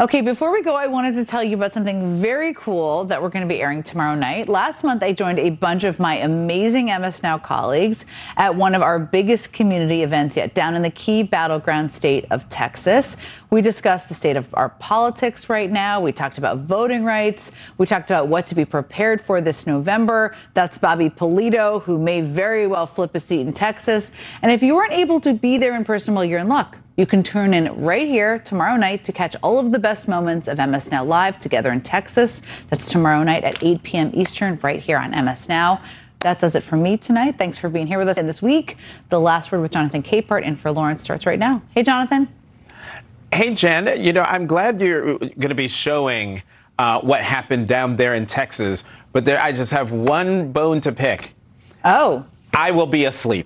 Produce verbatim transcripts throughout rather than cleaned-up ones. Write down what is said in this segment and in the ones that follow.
Okay, before we go, I wanted to tell you about something very cool that we're going to be airing tomorrow night. Last month, I joined a bunch of my amazing M S Now colleagues at one of our biggest community events yet, down in the key battleground state of Texas. We discussed the state of our politics right now. We talked about voting rights. We talked about what to be prepared for this November. That's Bobby Polito, who may very well flip a seat in Texas. And if you weren't able to be there in person, well, you're in luck. You can tune in right here tomorrow night to catch all of the best moments of M S Now Live together in Texas. That's tomorrow night at eight p.m. Eastern right here on M S Now. That does it for me tonight. Thanks for being here with us. And this week, The Last Word with Jonathan Capehart in for Lawrence starts right now. Hey, Jonathan. Hey, Jen. You know, I'm glad you're going to be showing uh, what happened down there in Texas. But there, I just have one bone to pick. Oh. I will be asleep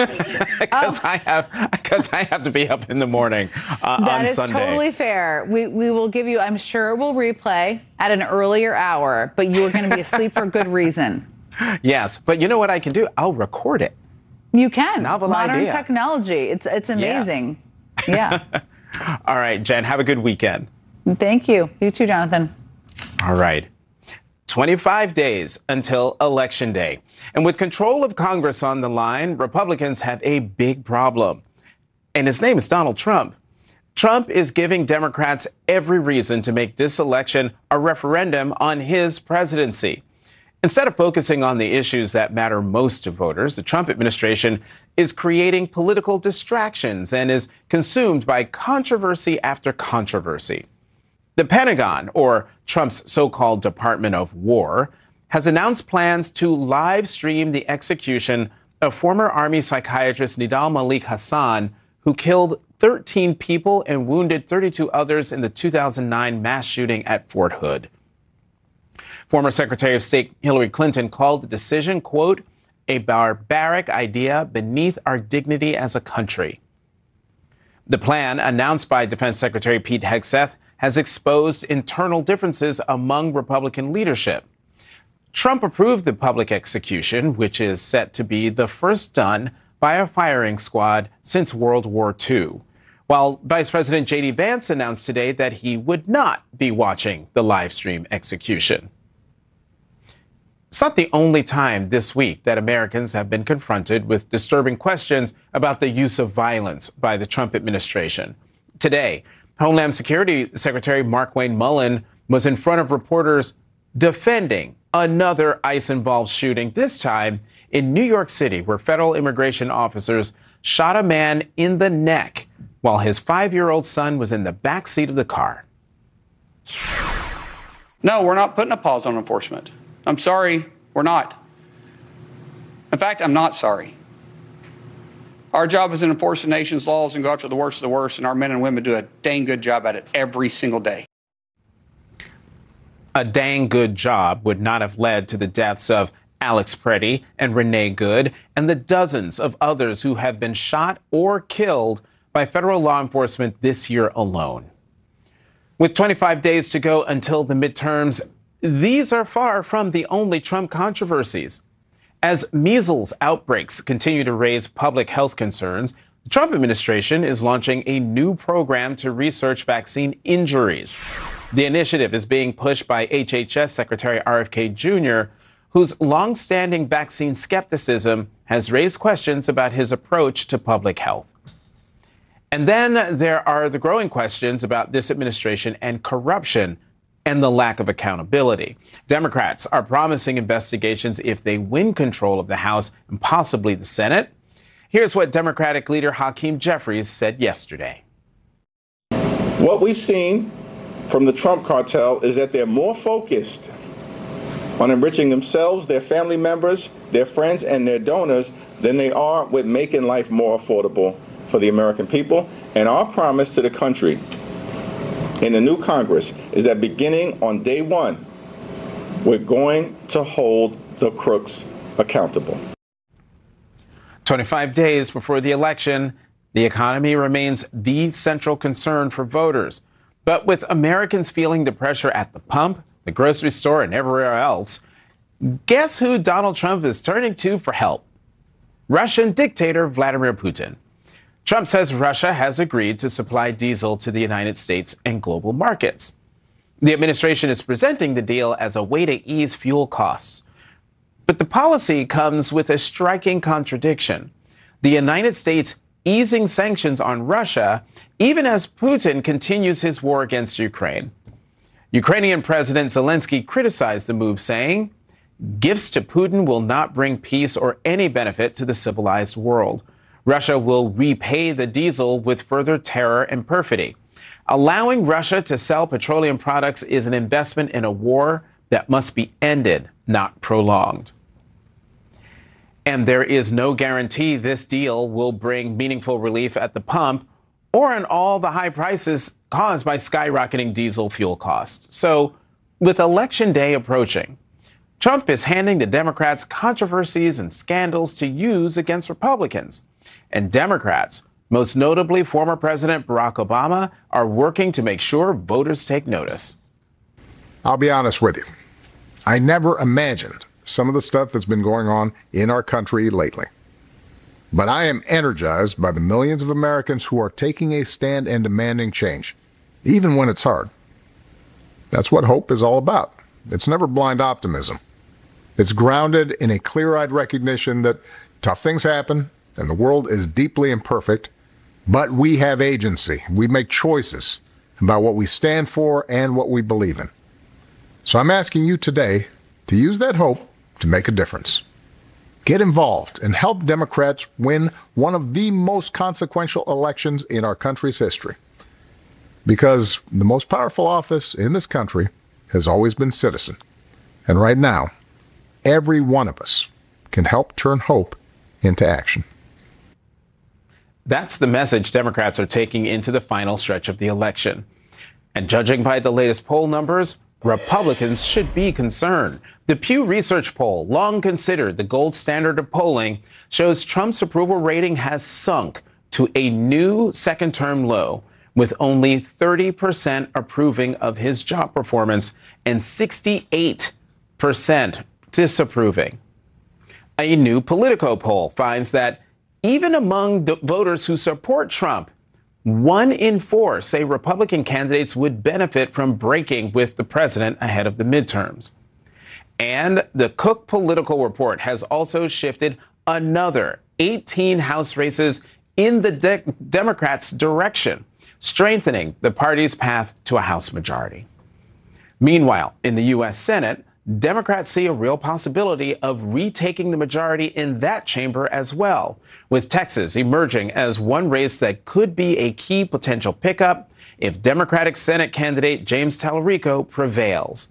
because oh. I have because I have to be up in the morning uh, that on is Sunday. Totally fair. We we will give you. I'm sure we'll replay at an earlier hour, but you are going to be asleep for good reason. Yes, but you know what I can do? I'll record it. You can. Novel Modern idea. technology. It's it's amazing. Yes. Yeah. All right, Jen. Have a good weekend. Thank you. You too, Jonathan. All right. twenty-five days until Election Day. And with control of Congress on the line, Republicans have a big problem. And his name is Donald Trump. Trump is giving Democrats every reason to make this election a referendum on his presidency. Instead of focusing on the issues that matter most to voters, the Trump administration is creating political distractions and is consumed by controversy after controversy. The Pentagon, or Trump's so-called Department of War, has announced plans to live stream the execution of former Army psychiatrist Nidal Malik Hasan, who killed thirteen people and wounded thirty-two others in the two thousand nine mass shooting at Fort Hood. Former Secretary of State Hillary Clinton called the decision, quote, a barbaric idea beneath our dignity as a country. The plan, announced by Defense Secretary Pete Hegseth, has exposed internal differences among Republican leadership. Trump approved the public execution, which is set to be the first done by a firing squad since World War Two, while Vice President J D Vance announced today that he would not be watching the live stream execution. It's not the only time this week that Americans have been confronted with disturbing questions about the use of violence by the Trump administration. Today, Homeland Security Secretary Markwayne Mullin was in front of reporters defending another ICE-involved shooting, this time in New York City, where federal immigration officers shot a man in the neck while his five-year-old son was in the back seat of the car. No, we're not putting a pause on enforcement. I'm sorry, we're not. In fact, I'm not sorry. Our job is to enforce the nation's laws and go after the worst of the worst, and our men and women do a dang good job at it every single day. A dang good job would not have led to the deaths of Alex Preddy and Renee Good and the dozens of others who have been shot or killed by federal law enforcement this year alone. With twenty-five days to go until the midterms, these are far from the only Trump controversies. As measles outbreaks continue to raise public health concerns, the Trump administration is launching a new program to research vaccine injuries. The initiative is being pushed by H H S Secretary R F K Junior, whose longstanding vaccine skepticism has raised questions about his approach to public health. And then there are the growing questions about this administration and corruption and the lack of accountability. Democrats are promising investigations if they win control of the House and possibly the Senate. Here's what Democratic leader Hakeem Jeffries said yesterday. What we've seen from the Trump cartel is that they're more focused on enriching themselves, their family members, their friends, and their donors than they are with making life more affordable for the American people. And our promise to the country in the new Congress is that beginning on day one, we're going to hold the crooks accountable. twenty-five days before the election, the economy remains the central concern for voters. But with Americans feeling the pressure at the pump, the grocery store, and everywhere else, guess who Donald Trump is turning to for help? Russian dictator Vladimir Putin. Trump says Russia has agreed to supply diesel to the United States and global markets. The administration is presenting the deal as a way to ease fuel costs. But the policy comes with a striking contradiction. The United States easing sanctions on Russia, even as Putin continues his war against Ukraine. Ukrainian President Zelensky criticized the move, saying, "Gifts to Putin will not bring peace or any benefit to the civilized world. Russia will repay the diesel with further terror and perfidy. Allowing Russia to sell petroleum products is an investment in a war that must be ended, not prolonged." And there is no guarantee this deal will bring meaningful relief at the pump or in all the high prices caused by skyrocketing diesel fuel costs. So, with Election Day approaching, Trump is handing the Democrats controversies and scandals to use against Republicans. And Democrats, most notably former President Barack Obama, are working to make sure voters take notice. I'll be honest with you. I never imagined some of the stuff that's been going on in our country lately. But I am energized by the millions of Americans who are taking a stand and demanding change, even when it's hard. That's what hope is all about. It's never blind optimism. It's grounded in a clear-eyed recognition that tough things happen and the world is deeply imperfect, but we have agency. We make choices about what we stand for and what we believe in. So I'm asking you today to use that hope to make a difference. Get involved and help Democrats win one of the most consequential elections in our country's history. Because the most powerful office in this country has always been citizen. And right now, every one of us can help turn hope into action. That's the message Democrats are taking into the final stretch of the election. And judging by the latest poll numbers, Republicans should be concerned. The Pew Research poll, long considered the gold standard of polling, shows Trump's approval rating has sunk to a new second-term low, with only thirty percent approving of his job performance and sixty-eight percent disapproving. A new Politico poll finds that even among the voters who support Trump, one in four say Republican candidates would benefit from breaking with the president ahead of the midterms. And the Cook Political Report has also shifted another eighteen House races in the de- Democrats' direction, strengthening the party's path to a House majority. Meanwhile, in the U S Senate, Democrats see a real possibility of retaking the majority in that chamber as well, with Texas emerging as one race that could be a key potential pickup if Democratic Senate candidate James Tallarico prevails.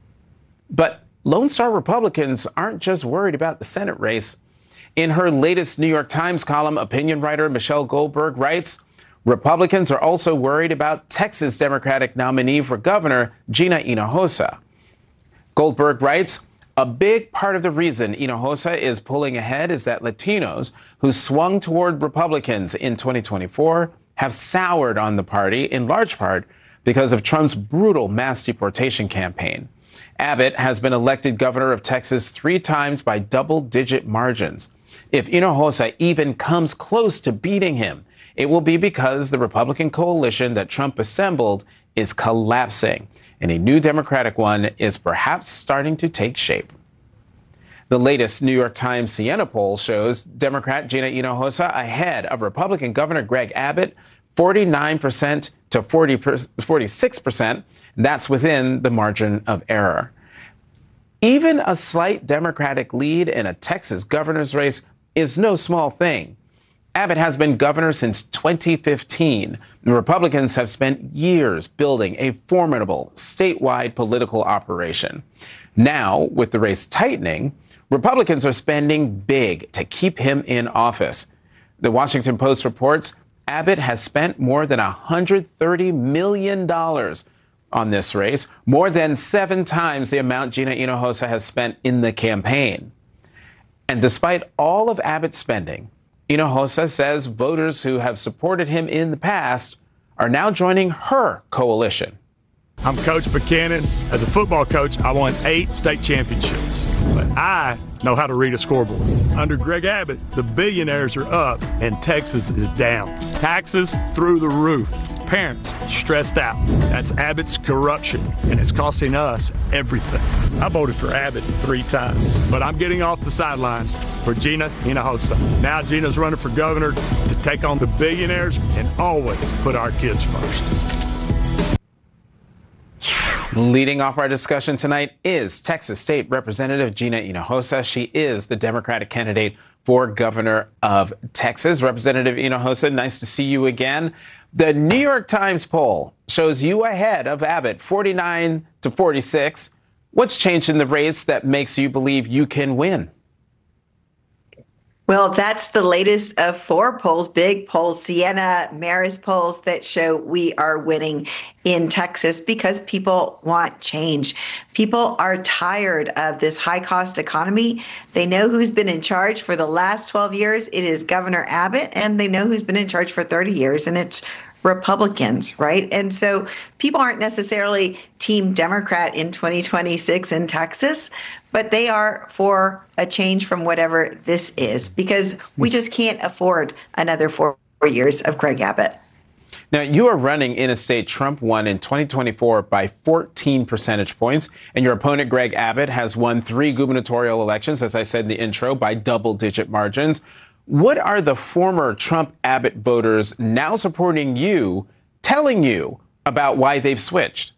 But Lone Star Republicans aren't just worried about the Senate race. In her latest New York Times column, opinion writer Michelle Goldberg writes, Republicans are also worried about Texas Democratic nominee for governor Gina Hinojosa. Goldberg writes, a big part of the reason Hinojosa is pulling ahead is that Latinos who swung toward Republicans in twenty twenty-four have soured on the party in large part because of Trump's brutal mass deportation campaign. Abbott has been elected governor of Texas three times by double-digit margins. If Hinojosa even comes close to beating him, it will be because the Republican coalition that Trump assembled is collapsing, and a new Democratic one is perhaps starting to take shape. The latest New York Times Siena poll shows Democrat Gina Hinojosa ahead of Republican Governor Greg Abbott, forty-nine percent to forty-six percent. That's within the margin of error. Even a slight Democratic lead in a Texas governor's race is no small thing. Abbott has been governor since twenty fifteen. The Republicans have spent years building a formidable statewide political operation. Now, with the race tightening, Republicans are spending big to keep him in office. The Washington Post reports Abbott has spent more than one hundred thirty million dollars on this race, more than seven times the amount Gina Hinojosa has spent in the campaign. And despite all of Abbott's spending, Hinojosa says voters who have supported him in the past are now joining her coalition. I'm Coach Buchanan. As a football coach, I won eight state championships. but I know how to read a scoreboard. Under Greg Abbott, the billionaires are up and Texas is down. Taxes through the roof. Parents stressed out. That's Abbott's corruption, and it's costing us everything. I voted for Abbott three times, but I'm getting off the sidelines for Gina Hinojosa. Now Gina's running for governor to take on the billionaires and always put our kids first. Leading off our discussion tonight is Texas State Representative Gina Hinojosa. She is the Democratic candidate for governor of Texas. Representative Hinojosa, nice to see you again. The New York Times poll shows you ahead of Abbott, forty-nine to forty-six. What's changed in the race that makes you believe you can win? Well, that's the latest of four polls, big polls, Siena, Marist polls that show we are winning in Texas because people want change. People are tired of this high cost economy. They know who's been in charge for the last twelve years. It is Governor Abbott, and they know who's been in charge for thirty years, and it's Republicans, right? And so people aren't necessarily Team Democrat in twenty twenty-six in Texas, but they are for a change from whatever this is, because we just can't afford another four years of Greg Abbott. Now, you are running in a state Trump won in twenty twenty-four by fourteen percentage points, and your opponent, Greg Abbott, has won three gubernatorial elections, as I said in the intro, by double-digit margins. What are the former Trump-Abbott voters now supporting you, telling you about why they've switched?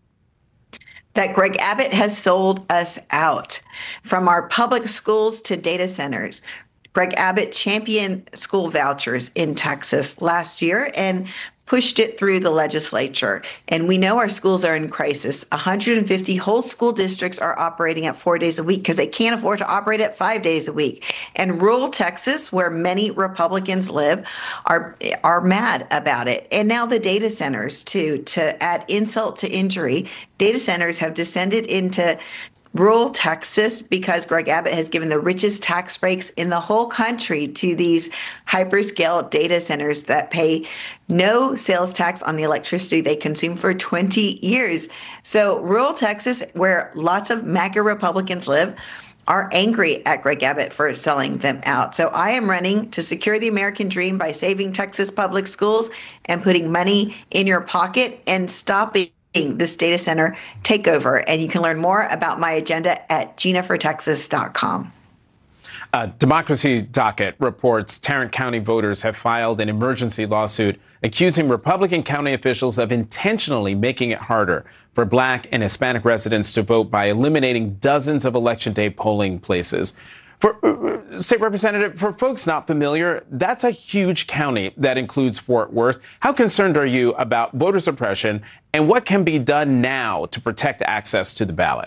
That Greg Abbott has sold us out, from our public schools to data centers. Greg Abbott championed school vouchers in Texas last year and pushed it through the legislature. And we know our schools are in crisis. one hundred fifty whole school districts are operating at four days a week because they can't afford to operate at five days a week. And rural Texas, where many Republicans live, are are mad about it. And now the data centers, too, to add insult to injury. Data centers have descended into rural Texas because Greg Abbott has given the richest tax breaks in the whole country to these hyperscale data centers that pay no sales tax on the electricity they consume for twenty years. So rural Texas, where lots of MAGA Republicans live, are angry at Greg Abbott for selling them out. So I am running to secure the American dream by saving Texas public schools and putting money in your pocket and stopping this data center takeover. And you can learn more about my agenda at gina for texas dot com. Uh, Democracy Docket reports Tarrant County voters have filed an emergency lawsuit accusing Republican county officials of intentionally making it harder for Black and Hispanic residents to vote by eliminating dozens of Election Day polling places. For uh, State Representative, for folks not familiar, that's a huge county that includes Fort Worth. How concerned are you about voter suppression, and what can be done now to protect access to the ballot?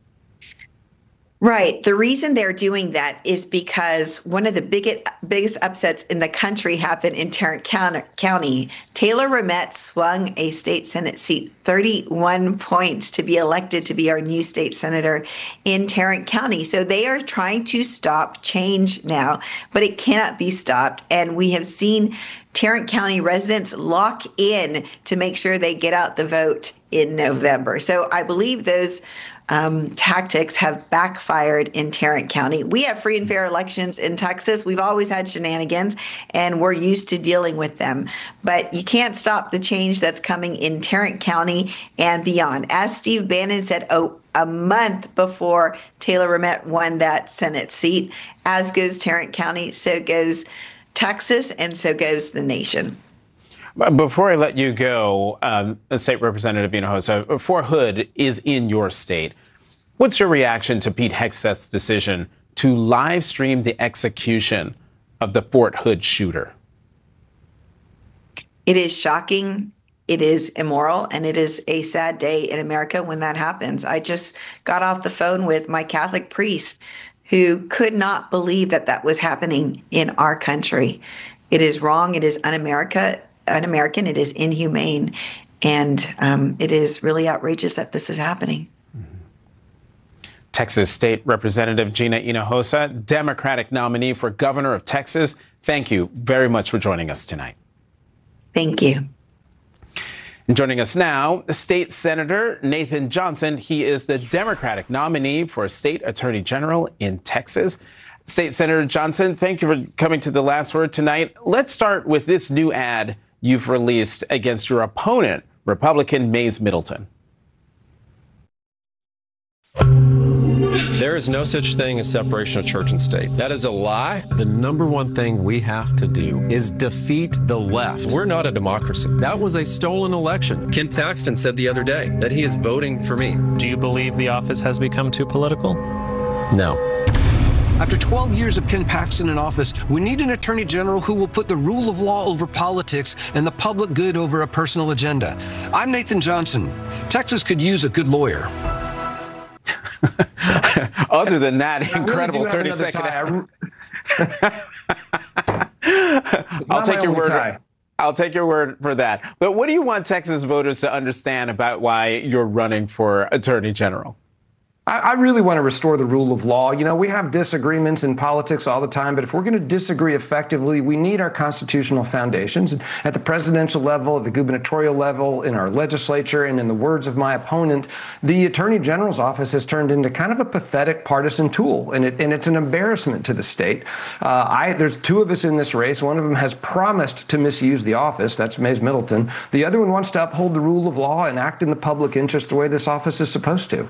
Right. The reason they're doing that is because one of the biggest biggest upsets in the country happened in Tarrant County. Taylor Ramett swung a state Senate seat thirty-one points to be elected to be our new state senator in Tarrant County. So they are trying to stop change now, but it cannot be stopped. And we have seen Tarrant County residents lock in to make sure they get out the vote in November. So I believe those Um, tactics have backfired in Tarrant County. We have free and fair elections in Texas. We've always had shenanigans, and we're used to dealing with them. But you can't stop the change that's coming in Tarrant County and beyond. As Steve Bannon said, oh, a month before Taylor Ramett won that Senate seat, as goes Tarrant County, so goes Texas, and so goes the nation. Before I let you go, um, State Representative Hinojosa, Fort Hood is in your state. What's your reaction to Pete Hegseth's decision to live stream the execution of the Fort Hood shooter? It is shocking. It is immoral, and it is a sad day in America when that happens. I just got off the phone with my Catholic priest who could not believe that that was happening in our country. It is wrong. It is un-America. un-American, it is inhumane, and um, it is really outrageous that this is happening. Mm-hmm. Texas State Representative Gina Hinojosa, Democratic nominee for governor of Texas, thank you very much for joining us tonight. Thank you. And joining us now, State Senator Nathan Johnson. He is the Democratic nominee for State Attorney General in Texas. State Senator Johnson, thank you for coming to The Last Word tonight. Let's start with this new ad you've released against your opponent, Republican Mayes Middleton. There is no such thing as separation of church and state. That is a lie. The number one thing we have to do is defeat the left. We're not a democracy. That was a stolen election. Ken Paxton said the other day that he is voting for me. Do you believe the office has become too political? No. After twelve years of Ken Paxton in office, we need an attorney general who will put the rule of law over politics and the public good over a personal agenda. I'm Nathan Johnson. Texas could use a good lawyer. Other than that, incredible really thirty second ad. I'll take your word. Tie. I'll take your word for that. But what do you want Texas voters to understand about why you're running for Attorney General? I really want to restore the rule of law. You know, we have disagreements in politics all the time, but if we're going to disagree effectively, we need our constitutional foundations. At the presidential level, at the gubernatorial level, in our legislature, and in the words of my opponent, the Attorney General's office has turned into kind of a pathetic partisan tool, and, it, and it's an embarrassment to the state. Uh, I, there's two of us in this race. One of them has promised to misuse the office. That's Mayes Middleton. The other one wants to uphold the rule of law and act in the public interest the way this office is supposed to.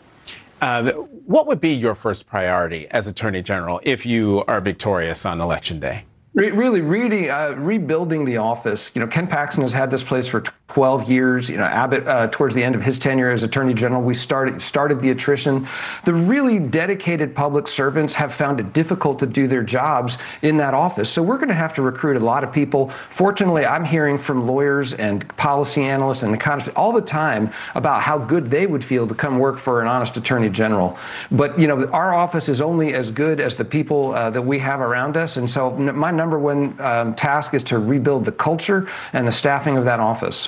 Uh, what would be your first priority as Attorney General if you are victorious on Election Day? Re- really, really uh, rebuilding the office. You know, Ken Paxton has had this place for twelve years. You know, Abbott, uh, towards the end of his tenure as Attorney General, we started started the attrition. The really dedicated public servants have found it difficult to do their jobs in that office. So we're going to have to recruit a lot of people. Fortunately, I'm hearing from lawyers and policy analysts and economists all the time about how good they would feel to come work for an honest Attorney General. But, you know, our office is only as good as the people uh, that we have around us. And so my number one um, task is to rebuild the culture and the staffing of that office.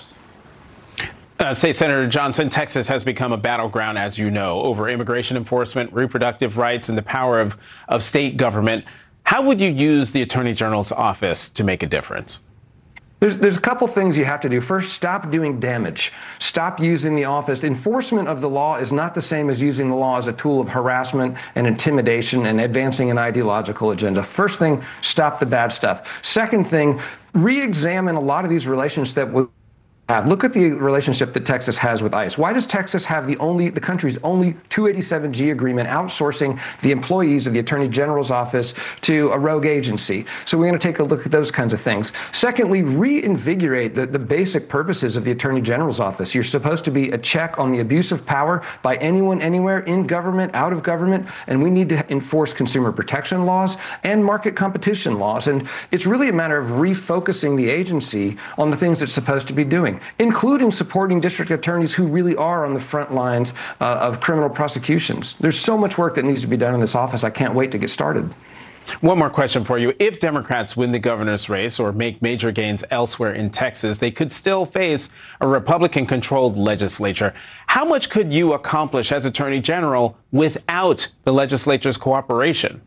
Uh, State Senator Johnson, Texas has become a battleground, as you know, over immigration enforcement, reproductive rights, and the power of, of state government. How would you use the Attorney General's office to make a difference? There's, there's a couple things you have to do. First, stop doing damage. Stop using the office. Enforcement of the law is not the same as using the law as a tool of harassment and intimidation and advancing an ideological agenda. First thing, stop the bad stuff. Second thing, re-examine a lot of these relations that will have. Look at the relationship that Texas has with ICE. Why does Texas have the only, the country's only two eighty-seven G agreement outsourcing the employees of the Attorney General's office to a rogue agency? So we're going to take a look at those kinds of things. Secondly, reinvigorate the, the basic purposes of the Attorney General's office. You're supposed to be a check on the abuse of power by anyone, anywhere, in government, out of government, and we need to enforce consumer protection laws and market competition laws. And it's really a matter of refocusing the agency on the things it's supposed to be doing, including supporting district attorneys who really are on the front lines uh, of criminal prosecutions. There's so much work that needs to be done in this office. I can't wait to get started. One more question for you. If Democrats win the governor's race or make major gains elsewhere in Texas, they could still face a Republican-controlled legislature. How much could you accomplish as Attorney General without the legislature's cooperation?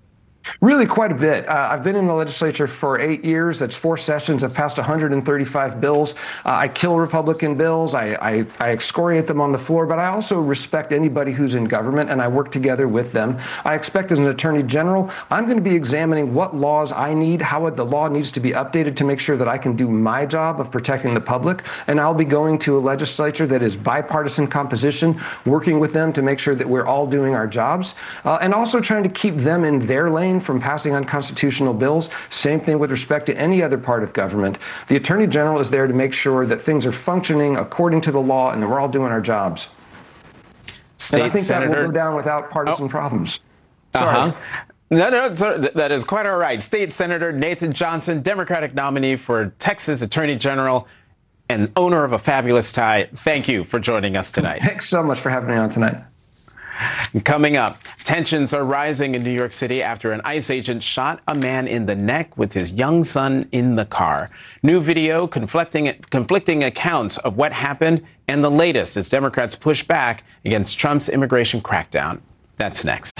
Really quite a bit. Uh, I've been in the legislature for eight years. That's four sessions. I've passed one hundred thirty-five bills. Uh, I kill Republican bills. I, I, I excoriate them on the floor, but I also respect anybody who's in government, and I work together with them. I expect as an Attorney General, I'm going to be examining what laws I need, how the law needs to be updated to make sure that I can do my job of protecting the public, and I'll be going to a legislature that is bipartisan composition, working with them to make sure that we're all doing our jobs, uh, and also trying to keep them in their lane from passing unconstitutional bills. Same thing with respect to any other part of government. The Attorney General is there to make sure that things are functioning according to the law and that we're all doing our jobs. State and I think Senator... that will go down without partisan oh. problems. Sorry. Uh-huh. No, no, that is quite all right. State Senator Nathan Johnson, Democratic nominee for Texas Attorney General and owner of a fabulous tie. Thank you for joining us tonight. Thanks so much for having me on tonight. Coming up, tensions are rising in New York City after an ICE agent shot a man in the neck with his young son in the car. New video conflicting, conflicting accounts of what happened, and the latest as Democrats push back against Trump's immigration crackdown. That's next.